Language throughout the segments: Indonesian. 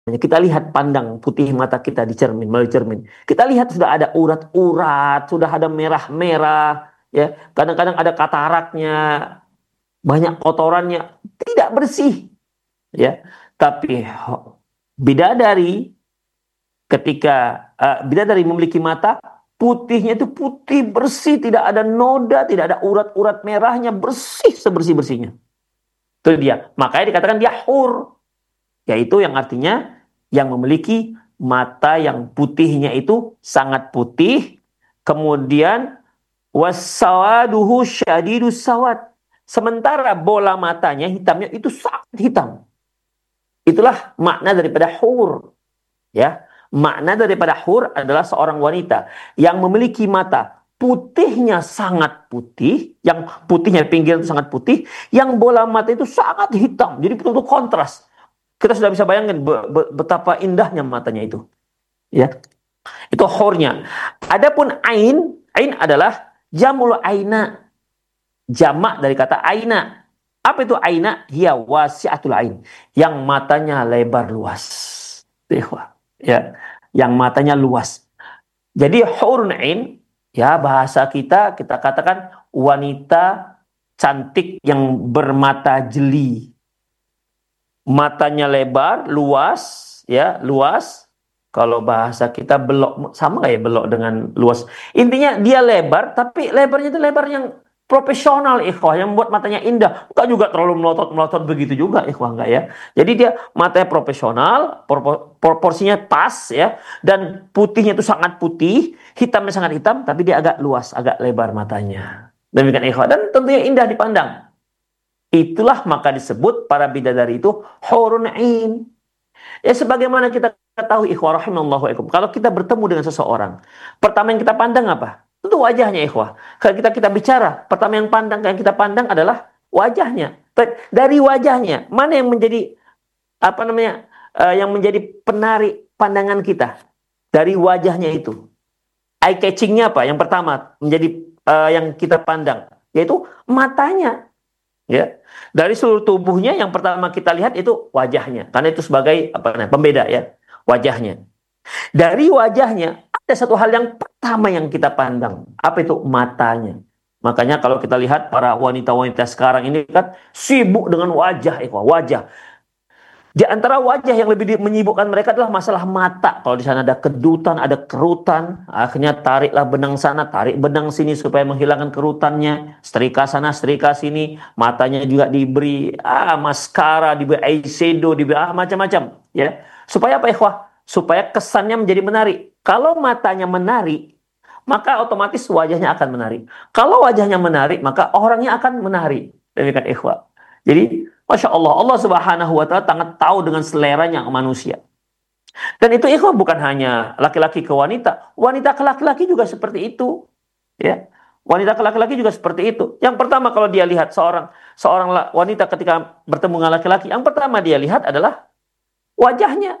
Kita lihat pandang putih mata kita di cermin, melalui cermin. Kita lihat sudah ada urat-urat, sudah ada merah-merah, ya. Kadang-kadang ada kataraknya, banyak kotorannya, tidak bersih, ya. Tapi bidadari ketika bidadari memiliki mata, putihnya itu putih bersih, tidak ada noda, tidak ada urat-urat merahnya, bersih sebersih-bersihnya. Itu dia. Makanya dikatakan dia hur, yaitu yang artinya yang memiliki mata yang putihnya itu sangat putih, kemudian wasawaduhu syadidus sawad. Sementara bola matanya hitamnya itu sangat hitam. Itulah makna daripada hur, ya. Makna daripada hur adalah seorang wanita yang memiliki mata putihnya sangat putih, yang putihnya pinggir itu sangat putih, yang bola mata itu sangat hitam. Jadi betul-betul kontras. Kita sudah bisa bayangkan betapa indahnya matanya itu, ya. Itu hurnya. Adapun ain, ain adalah jamul aina, jamak dari kata aina. Apa itu aina? Hiya wasi'atul ain, yang matanya lebar luas. Ya, yang matanya luas. Jadi hurun ain, ya bahasa kita katakan wanita cantik yang bermata jeli. Matanya lebar, luas, ya, luas. Kalau bahasa kita belok, sama kayak belok dengan luas. Intinya dia lebar, tapi lebarnya itu lebar yang profesional, ikhwah, yang membuat matanya indah. Enggak juga terlalu melotot-melotot begitu juga, ikhwah, enggak ya. Jadi dia matanya profesional, proporsinya pas, ya, dan putihnya itu sangat putih, hitamnya sangat hitam, tapi dia agak luas, agak lebar matanya. Demikian, ikhwah, dan tentunya indah dipandang. Itulah maka disebut para bidadari itu hurun ain. Ya sebagaimana kita ketahui, ikhwah rahimallahu ikum, kalau kita bertemu dengan seseorang, pertama yang kita pandang apa? Tentu wajahnya, ikhwah. Kalau kita bicara, pertama yang kita pandang adalah wajahnya. Dari wajahnya, mana yang menjadi apa namanya? Yang menjadi penarik pandangan kita? Dari wajahnya itu. Eye catchingnya apa? Yang pertama menjadi yang kita pandang, yaitu matanya. Ya, dari seluruh tubuhnya yang pertama kita lihat itu wajahnya, karena itu sebagai apa namanya, pembeda, ya, wajahnya. Dari wajahnya ada satu hal yang pertama yang kita pandang, apa itu? Matanya. Makanya kalau kita lihat para wanita-wanita sekarang ini kan sibuk dengan wajah, wajah. Di antara wajah yang lebih menyibukkan mereka adalah masalah mata. Kalau di sana ada kedutan, ada kerutan, akhirnya tariklah benang sana, tarik benang sini supaya menghilangkan kerutannya. Setrika sana, setrika sini. Matanya juga diberi maskara, diberi eyeshadow, diberi macam-macam. Ya, supaya apa, ikhwah? Supaya kesannya menjadi menarik. Kalau matanya menarik, maka otomatis wajahnya akan menarik. Kalau wajahnya menarik, maka orangnya akan menarik. Demikian, ikhwah. Jadi Masya Allah, Allah Subhanahu wa Ta'ala sangat tahu dengan seleranya manusia. Dan itu, ikhwah, bukan hanya laki-laki ke wanita, wanita ke laki-laki juga seperti itu, ya. Wanita ke laki-laki juga seperti itu. Yang pertama kalau dia lihat seorang wanita ketika bertemu dengan laki-laki, yang pertama dia lihat adalah wajahnya.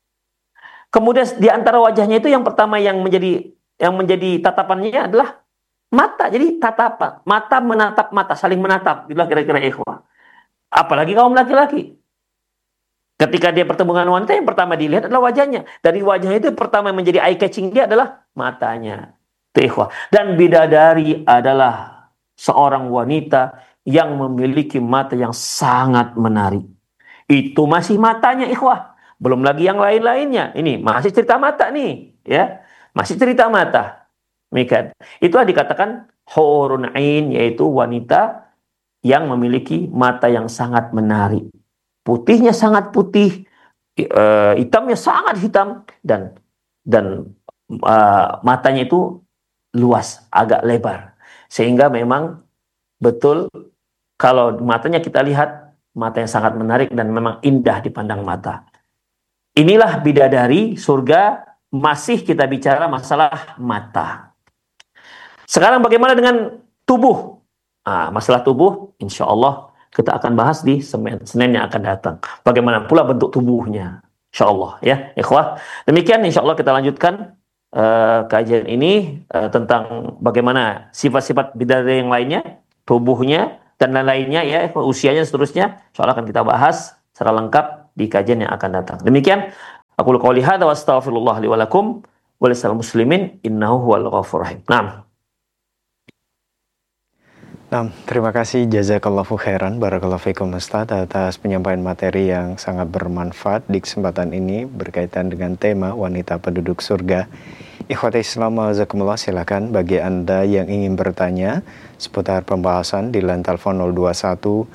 Kemudian di antara wajahnya itu yang pertama yang menjadi tatapannya adalah mata. Jadi tatapan, mata menatap mata, saling menatap, itulah kira-kira, ikhwah. Apalagi kaum laki-laki. Ketika dia bertemu dengan wanita, yang pertama dilihat adalah wajahnya. Dari wajahnya itu pertama yang menjadi eye catching dia adalah matanya. Ikhwah. Dan bidadari adalah seorang wanita yang memiliki mata yang sangat menarik. Itu masih matanya, ikhwah. Belum lagi yang lain-lainnya. Ini masih cerita mata nih, ya. Masih cerita mata. Demikian. Itulah dikatakan hurun ain, yaitu wanita yang memiliki mata yang sangat menarik. Putihnya sangat putih, hitamnya sangat hitam, dan matanya itu luas, agak lebar. Sehingga memang betul kalau matanya kita lihat, mata yang sangat menarik dan memang indah dipandang mata. Inilah bidadari surga, masih kita bicara masalah mata. Sekarang bagaimana dengan tubuh? Masalah tubuh, insya Allah kita akan bahas di Senin yang akan datang. Bagaimana pula bentuk tubuhnya, insya Allah, ya, ikhwah. Demikian, insya Allah kita lanjutkan kajian ini tentang bagaimana sifat-sifat bidadari yang lainnya, tubuhnya dan lain-lainnya, ya, usianya seterusnya. Insya Allah akan kita bahas secara lengkap di kajian yang akan datang. Demikian, Aku qouli hadza wa astaghfirullah li wa lakum wa lisal muslimin innahu huwal ghafurur rahim. Naam. Nah, terima kasih jazakallahu khairan barakallahu fikum Ustaz atas penyampaian materi yang sangat bermanfaat di kesempatan ini berkaitan dengan tema wanita penduduk surga. Ikhwati Islam wajazakumullah, silakan bagi Anda yang ingin bertanya seputar pembahasan di line telepon 021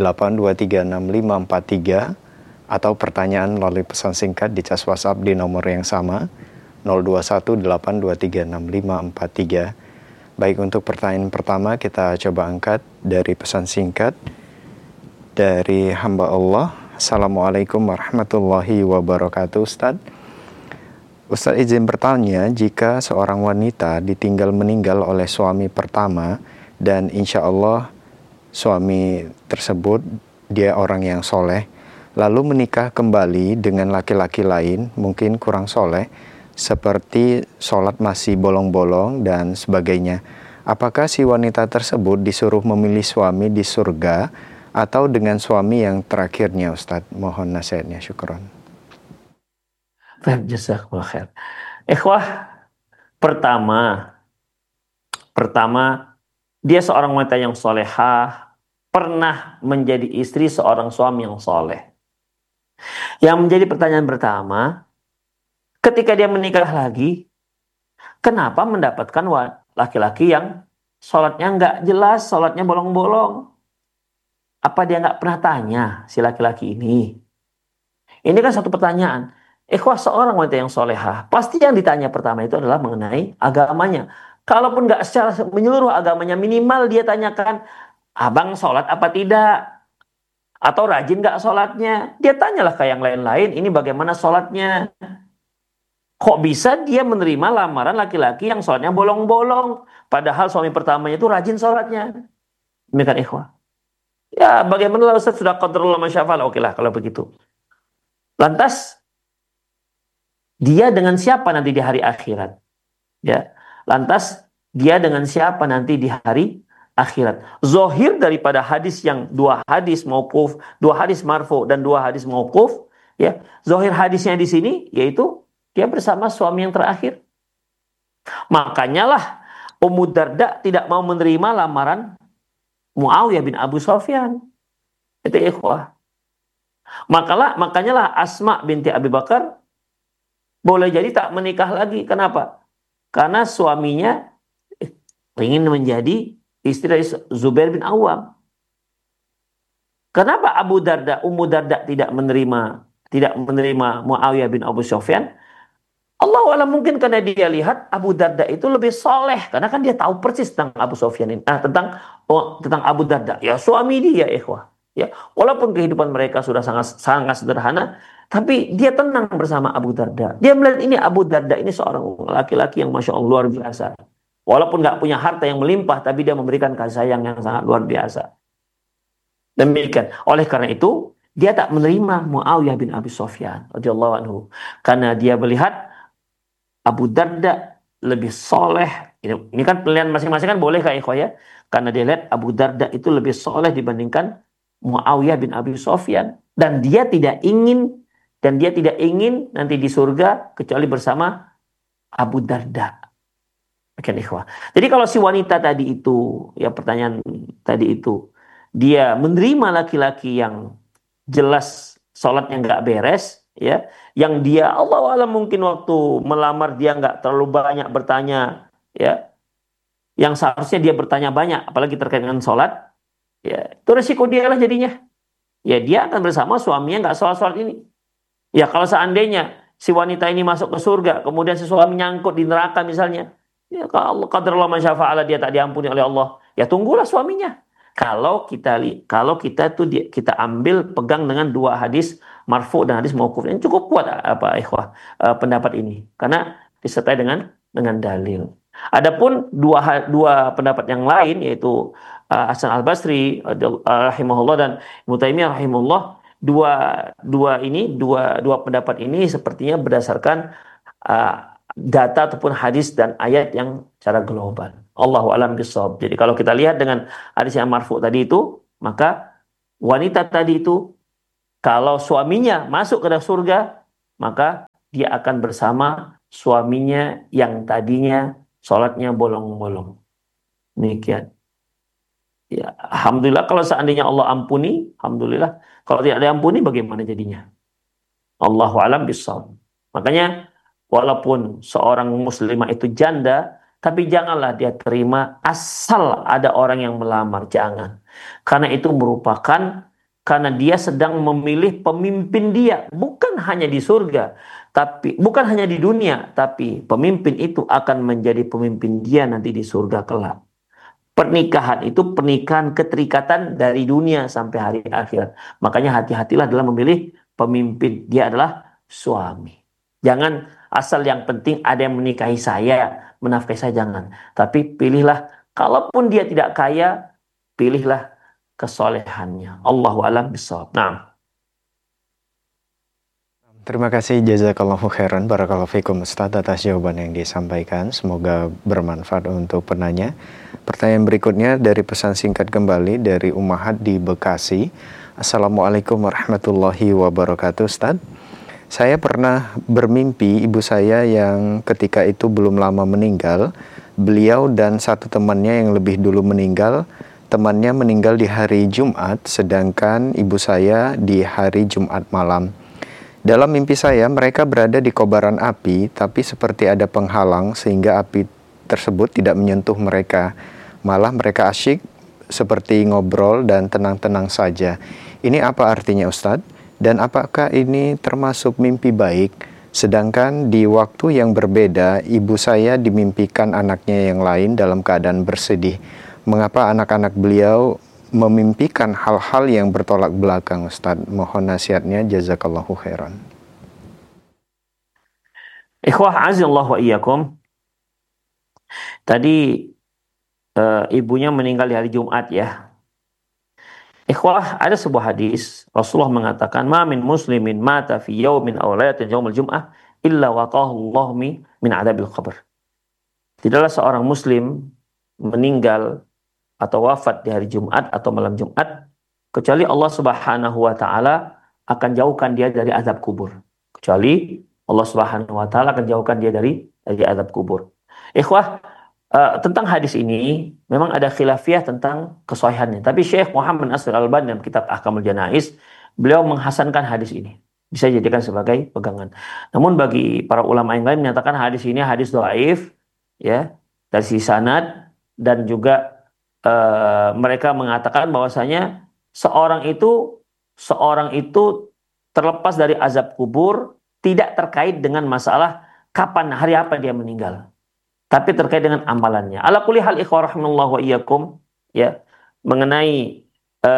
8236543 atau pertanyaan melalui pesan singkat di cas WhatsApp di nomor yang sama 021 8236543. Baik, untuk pertanyaan pertama kita coba angkat dari pesan singkat dari hamba Allah. Assalamualaikum warahmatullahi wabarakatuh. Ustaz izin bertanya, jika seorang wanita ditinggal meninggal oleh suami pertama dan insya Allah suami tersebut dia orang yang soleh, lalu menikah kembali dengan laki-laki lain mungkin kurang soleh, seperti sholat masih bolong-bolong dan sebagainya. Apakah si wanita tersebut disuruh memilih suami di surga atau dengan suami yang terakhirnya, Ustadz? Mohon nasihatnya, syukron. Baik, jazakallahu khair. Ikhwah, pertama dia seorang wanita yang solehah, pernah menjadi istri seorang suami yang soleh. Yang menjadi pertanyaan pertama, ketika dia menikah lagi, kenapa mendapatkan laki-laki yang sholatnya nggak jelas, sholatnya bolong-bolong? Apa dia nggak pernah tanya si laki-laki ini? Ini kan satu pertanyaan. Ikhwah, seorang wanita yang solehah, pasti yang ditanya pertama itu adalah mengenai agamanya. Kalaupun nggak secara menyeluruh agamanya, minimal dia tanyakan, abang sholat apa tidak? Atau rajin nggak sholatnya? Dia tanyalah ke yang lain-lain, ini bagaimana sholatnya? Kok bisa dia menerima lamaran laki-laki yang sholatnya bolong-bolong? Padahal suami pertamanya itu rajin sholatnya. Demikian ikhwah. Ya bagaimana Ustaz, sudah qadarullah masyafa'al. Oke lah kalau begitu. Lantas dia dengan siapa nanti di hari akhirat? Ya. Lantas dia dengan siapa nanti di hari akhirat? Zohir daripada hadis yang dua hadis mauquf, dua hadis marfu dan dua hadis mauquf, ya. Zohir hadisnya di sini yaitu dia bersama suami yang terakhir. Makanya lah Ummu Darda tidak mau menerima lamaran Muawiyah bin Abu Sufyan. Itu ikhwah. Makanya lah Asma binti Abi Bakar boleh jadi tak menikah lagi. Kenapa? Karena suaminya ingin menjadi istri dari Zubair bin Awam. Kenapa Ummu Darda tidak menerima Muawiyah bin Abu Sufyan? Allah mungkin karena dia lihat Abu Darda itu lebih soleh, karena kan dia tahu persis tentang Abu Sufyan ini, tentang Abu Darda. Ya suami dia, ikhwah. Ya, walaupun kehidupan mereka sudah sangat sederhana, tapi dia tenang bersama Abu Darda. Dia melihat ini Abu Darda ini seorang laki-laki yang masya Allah luar biasa. Walaupun nggak punya harta yang melimpah, tapi dia memberikan kasih sayang yang sangat luar biasa. Demikian. Oleh karena itu, dia tak menerima Muawiyah bin Abi Sufyan radhiyallahu anhu, karena dia melihat Abu Darda lebih soleh. Ini kan pilihan masing-masing kan, boleh kak ikhwah ya. Karena dia lihat Abu Darda itu lebih soleh dibandingkan Muawiyah bin Abi Sufyan. Dan dia tidak ingin nanti di surga kecuali bersama Abu Darda. Oke ikhwah. Jadi kalau si wanita tadi itu, ya pertanyaan tadi itu, dia menerima laki-laki yang jelas sholatnya nggak beres, ya, yang dia Allah alam mungkin waktu melamar dia nggak terlalu banyak bertanya, ya, yang seharusnya dia bertanya banyak, apalagi terkait dengan sholat, ya, itu resiko dia lah jadinya, ya, dia akan bersama suaminya nggak sholat ini, ya. Kalau seandainya si wanita ini masuk ke surga, kemudian si suami nyangkut di neraka misalnya, ya, kalau qadarullah masyafa'ala dia tak diampuni oleh Allah, ya tunggulah suaminya. Kalau kita ambil pegang dengan dua hadis marfu dan hadis mauquf, yang cukup kuat ikhwah pendapat ini, karena disertai dengan dalil. Adapun dua pendapat yang lain, yaitu Hasan Al-Basri rahimahullah dan Ibnu Taimiyah rahimahullah, dua pendapat ini sepertinya berdasarkan data ataupun hadis dan ayat yang secara global. Allahu a'lam bishawab. Jadi kalau kita lihat dengan hadis yang marfu tadi itu, maka wanita tadi itu kalau suaminya masuk ke dalam surga, maka dia akan bersama suaminya yang tadinya sholatnya bolong-bolong. Demikian. Ya, alhamdulillah kalau seandainya Allah ampuni, alhamdulillah. Kalau tidak diampuni, bagaimana jadinya? Allahu alam bissawab. Makanya walaupun seorang muslimah itu janda, tapi janganlah dia terima asal ada orang yang melamar, jangan. Karena itu merupakan karena dia sedang memilih pemimpin dia, bukan hanya di surga, tapi bukan hanya di dunia, tapi pemimpin itu akan menjadi pemimpin dia nanti di surga kelak. Pernikahan itu pernikahan keterikatan dari dunia sampai hari akhir. Makanya hati-hatilah dalam memilih pemimpin. Dia adalah suami. Jangan asal yang penting ada yang menikahi saya, menafkahi saya, jangan. Tapi pilihlah, kalaupun dia tidak kaya, pilihlah kesolehannya. Allahu a'lam bishawab. Nah, Terima kasih jazakallahu khairan barakallahu fikum Ustaz atas jawaban yang disampaikan. Semoga bermanfaat untuk penanya. Pertanyaan berikutnya dari pesan singkat kembali dari Ummahat di Bekasi. Assalamualaikum warahmatullahi wabarakatuh Ustaz. Saya pernah bermimpi ibu saya yang ketika itu belum lama meninggal. Beliau dan satu temannya yang lebih dulu meninggal. Temannya meninggal di hari Jumat, sedangkan ibu saya di hari Jumat malam. Dalam mimpi saya, mereka berada di kobaran api, tapi seperti ada penghalang sehingga api tersebut tidak menyentuh mereka. Malah mereka asyik seperti ngobrol dan tenang-tenang saja. Ini apa artinya Ustadz? Dan apakah ini termasuk mimpi baik? Sedangkan di waktu yang berbeda, ibu saya dimimpikan anaknya yang lain dalam keadaan bersedih. Mengapa anak-anak beliau memimpikan hal-hal yang bertolak belakang Ustaz? Mohon nasihatnya, jazakallahu khairan. ikhwah azillahu wa iyyakum. Tadi ibunya meninggal di hari Jumat ya. Ikhwah, ada sebuah hadis Rasulullah mengatakan, "Ma min muslimin mata fi yaumin aw lailatin yaumil jum'ah illa waqahu Allah min adabil qabr." Tidaklah seorang muslim meninggal atau wafat di hari Jumat atau malam Jumat kecuali Allah Subhanahu wa taala akan jauhkan dia dari azab kubur. Kecuali Allah Subhanahu wa taala akan jauhkan dia dari azab kubur. Ikhwah, tentang hadis ini memang ada khilafiyah tentang kesahihannya. Tapi Syekh Muhammad Nasir Al-Albani dalam kitab Ahkamul Janaiz, beliau menghasankan hadis ini. Bisa dijadikan sebagai pegangan. Namun bagi para ulama yang lain menyatakan hadis ini hadis dhaif ya, dari sisi sanad, dan juga mereka mengatakan bahwasanya seorang itu terlepas dari azab kubur tidak terkait dengan masalah kapan hari apa dia meninggal, tapi terkait dengan amalannya. Ala kulli hal ikhwah rahimallahu wa iyyakum ya, mengenai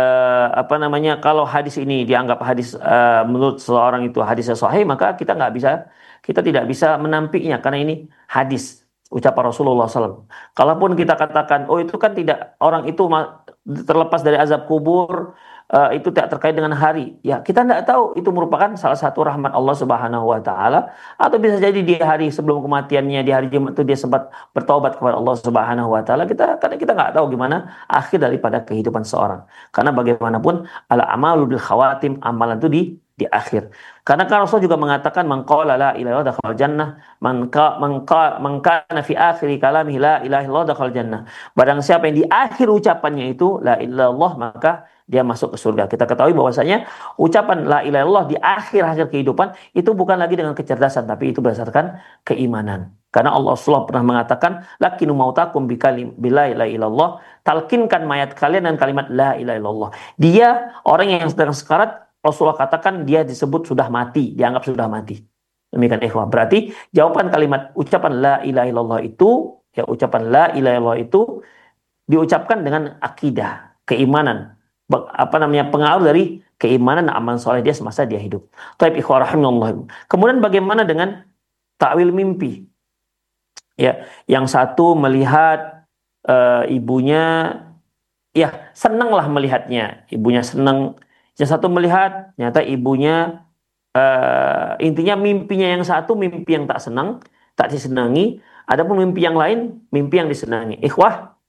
kalau hadis ini dianggap hadis menurut seorang itu hadisnya sahih, maka kita tidak bisa menampiknya karena ini hadis ucapan Rasulullah SAW. Kalaupun kita katakan, oh itu kan tidak, orang itu terlepas dari azab kubur, itu tidak terkait dengan hari. Ya kita tidak tahu, itu merupakan salah satu rahmat Allah Subhanahu Wa Taala, atau bisa jadi di hari sebelum kematiannya, di hari Jumat itu dia sempat bertaubat kepada Allah Subhanahu Wa Taala. Karena kita nggak tahu gimana akhir daripada kehidupan seorang. Karena bagaimanapun al amalu bil khawatim, amalan itu di akhir. Karena kan Rasul juga mengatakan man qala la ilaha illallah dakhala jannah, man kana fi akhir kalamihi la ilaha illallah dakhala jannah. Barang siapa yang di akhir ucapannya itu la ilaha illallah, maka dia masuk ke surga. Kita ketahui bahwasanya ucapan la ilaha illallah di akhir kehidupan itu bukan lagi dengan kecerdasan, tapi itu berdasarkan keimanan. Karena Allah pernah mengatakan lakinu mautakum bila ilaha illallah, talkinkan mayat kalian dengan kalimat la ilaha illallah. Dia orang yang sedang sekarat, Rasulullah katakan dia disebut sudah mati, dianggap sudah mati. Demikian ikhwah. Berarti jawaban kalimat ucapan la ilaha illallah itu, ya ucapan la ilaha illallah itu diucapkan dengan akidah, keimanan, pengaruh dari keimanan dan amal soleh dia semasa dia hidup. Taib ikhwah rahimallahu. Kemudian bagaimana dengan takwil mimpi? Ya, yang satu melihat ibunya, ya senanglah melihatnya, ibunya senang. Yang satu melihat, ternyata ibunya, intinya mimpinya yang satu mimpi yang tak senang, tak disenangi. Adapun mimpi yang lain, mimpi yang disenangi. Ikhwah,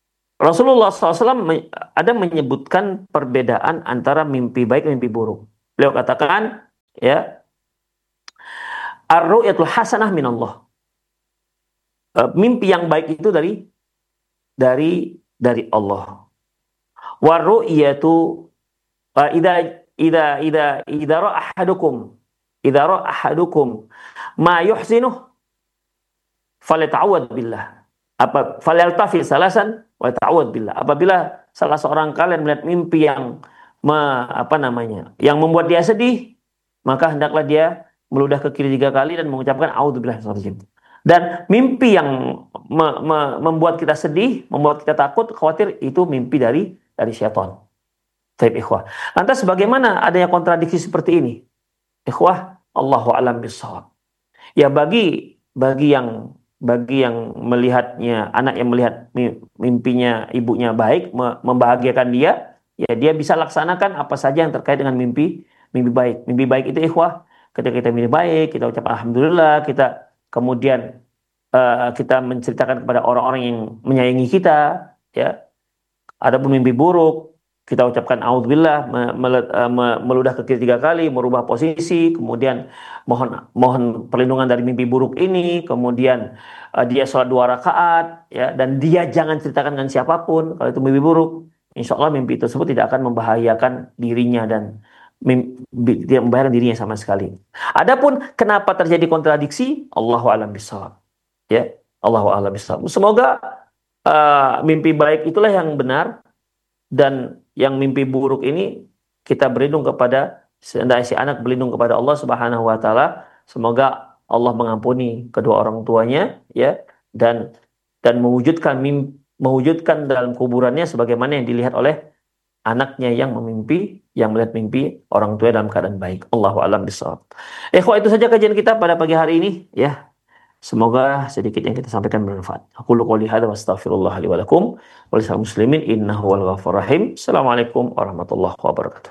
Rasulullah SAW ada menyebutkan perbedaan antara mimpi baik dan mimpi buruk. Beliau katakan, ya, ar-ru'yatul hasanah minallah. Mimpi yang baik itu dari Allah. Wa ru'yatu idza ra'a ahadukum ma yuhsinuh falyata'awwad billah. Falyaltafi salasan wa ta'awwad billah. Apabila salah seorang kalian melihat mimpi yang yang membuat dia sedih, maka hendaklah dia meludah ke kiri 3 kali dan mengucapkan a'udzubillahi minasyaitonir rajim. Dan mimpi yang membuat kita sedih, membuat kita takut, khawatir, itu mimpi dari syaitan. Baik, ikhwah. Lantas bagaimana adanya kontradiksi seperti ini? Ikhwah, Allahu a'lam bishawab. Ya, bagi yang melihatnya, anak yang melihat mimpinya ibunya baik, membahagiakan dia, ya dia bisa laksanakan apa saja yang terkait dengan mimpi baik. Mimpi baik itu, ikhwah, ketika kita mimpi baik, kita ucap alhamdulillah, kita kemudian kita menceritakan kepada orang-orang yang menyayangi kita, ya. Adapun mimpi buruk, kita ucapkan auzubillah, meludah ke kiri 3 kali, merubah posisi, kemudian mohon perlindungan dari mimpi buruk ini, kemudian dia sholat 2 rakaat, ya, dan dia jangan ceritakan dengan siapapun kalau itu mimpi buruk. Insya Allah mimpi tersebut tidak akan membahayakan dirinya dan tidak membahayakan dirinya sama sekali. Adapun kenapa terjadi kontradiksi, Allahu a'lam bishawab. Ya, Allahu a'lam bishawab. Semoga mimpi baik itulah yang benar, dan yang mimpi buruk ini kita berlindung kepada, si anak berlindung kepada Allah Subhanahu wa taala. Semoga Allah mengampuni kedua orang tuanya, ya, dan mewujudkan dalam kuburannya sebagaimana yang dilihat oleh anaknya yang melihat mimpi orang tua dalam keadaan baik. Allahu a'lam bishawab. Ikhwah, itu saja kajian kita pada pagi hari ini, ya. Semoga sedikit yang kita sampaikan bermanfaat. Aku qouli hadza wa astaghfirullah li wa lakum wa lisal muslimin innahu wal ghafurur rahim. Assalamualaikum warahmatullahi wabarakatuh.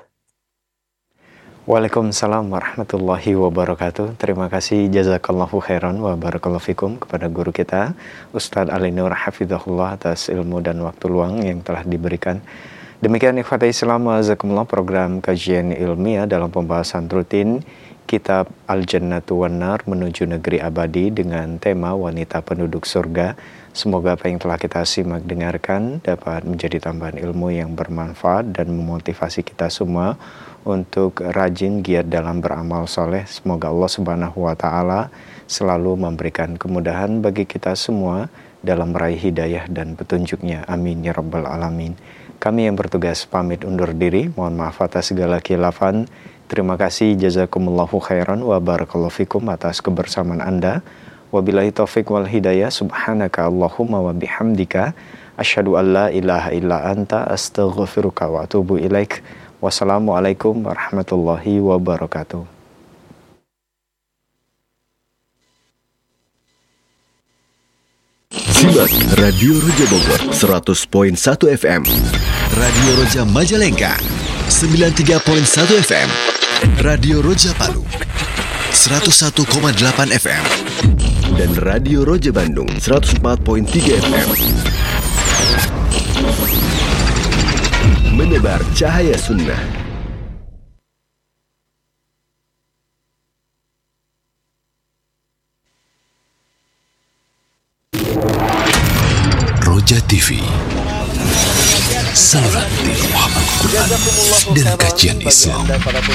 Waalaikumsalam warahmatullahi wabarakatuh. Terima kasih, jazakallahu khairan wa barakallahu fikum, kepada guru kita Ustadz Ali Nur hafizahullah atas ilmu dan waktu luang yang telah diberikan. Demikian ikhwata Islam wa jazakumullah, program kajian ilmiah dalam pembahasan rutin Kitab Al-Jannatu wan Nar, menuju negeri abadi, dengan tema wanita penduduk surga. Semoga apa yang telah kita simak dengarkan dapat menjadi tambahan ilmu yang bermanfaat dan memotivasi kita semua untuk rajin giat dalam beramal soleh. Semoga Allah Subhanahu wa taala selalu memberikan kemudahan bagi kita semua dalam meraih hidayah dan petunjuknya. Amin ya rabbal alamin. Kami yang bertugas pamit undur diri. Mohon maaf atas segala khilafan. Terima kasih, jazakumullahu khairan wa barakallahu fikum atas kebersamaan Anda. Wabillahi taufiq wal hidayah. Subhanaka Allahumma wa bihamdika asyhadu an la ilaha illa anta astaghfiruka wa atubu ilaik. Wassalamualaikum warahmatullahi wabarakatuh. Simak Radio Roja Bogor 100.1 FM, Radio Roja Majalengka 93.1 FM, Radio Roja Palu 101,8 FM, dan Radio Roja Bandung 104.3 FM. Menebar cahaya sunnah. Roja TV, saluran tiluah Al-Quran dan kajian Islam.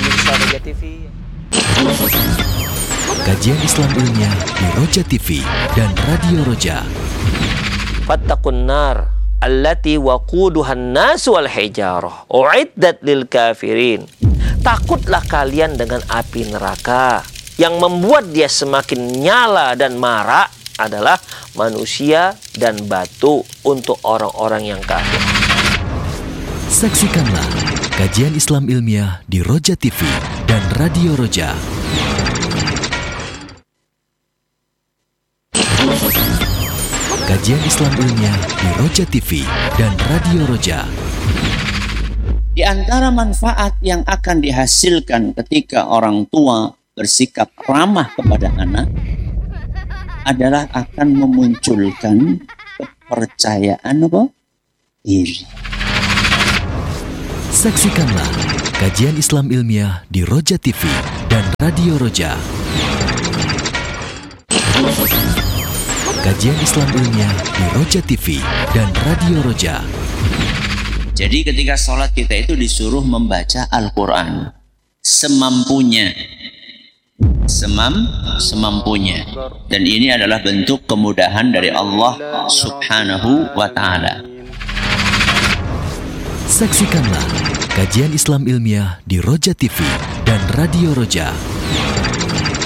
Kajian Islam ilmiah di Roja TV dan Radio Roja. Fattaqun nar allati waquduhan nasu wal hijarah uiddat lil kafirin. Takutlah kalian dengan api neraka yang membuat dia semakin nyala dan marak adalah manusia dan batu untuk orang-orang yang kafir. Saksikanlah kajian Islam ilmiah di Roja TV dan Radio Roja. Kajian Islam ilmiah di Roja TV dan Radio Roja. Di antara manfaat yang akan dihasilkan ketika orang tua bersikap ramah kepada anak adalah akan memunculkan kepercayaan diri. Saksikanlah kajian Islam ilmiah di Roja TV dan Radio Roja. Kajian Islam ilmiah di Roja TV dan Radio Roja. Jadi ketika sholat kita itu disuruh membaca Al-Quran semampunya. Semampunya. Dan ini adalah bentuk kemudahan dari Allah Subhanahu wa Ta'ala. Saksikanlah kajian Islam ilmiah di Roja TV dan Radio Roja.